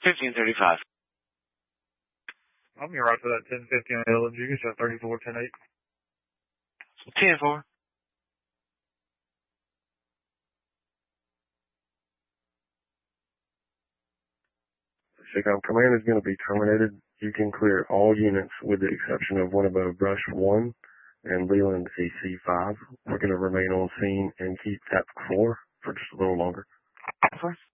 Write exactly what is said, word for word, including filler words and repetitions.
fifteen thirty-five. I'm here right for that ten fifty on L M G. It's at thirty-four ten eight. ten four. SICOM command is going to be terminated. You can clear all units with the exception of one above Brush one and Leland A C five. We're going to remain on scene and keep T A P four for just a little longer. Four.